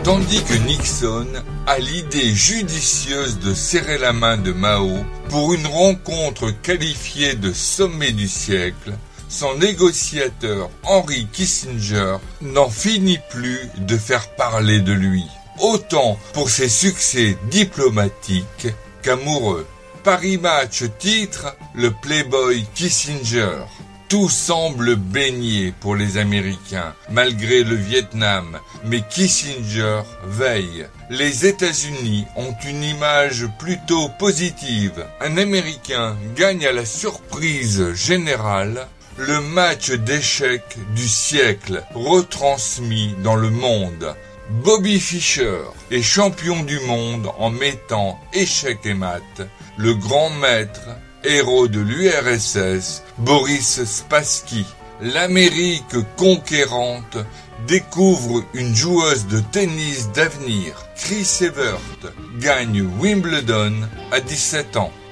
Tandis que Nixon a l'idée judicieuse de serrer la main de Mao pour une rencontre qualifiée de sommet du siècle, son négociateur Henry Kissinger n'en finit plus de faire parler de lui, autant pour ses succès diplomatiques qu'amoureux. Paris Match titre le Playboy Kissinger. Tout semble baigné pour les Américains, malgré le Vietnam, mais Kissinger veille. Les États-Unis ont une image plutôt positive. Un Américain gagne à la surprise générale le match d'échecs du siècle retransmis dans le monde. Bobby Fischer est champion du monde en mettant échecs et maths. Le grand maître, héros de l'URSS, Boris Spassky. L'Amérique conquérante découvre une joueuse de tennis d'avenir. Chris Evert gagne Wimbledon à 17 ans.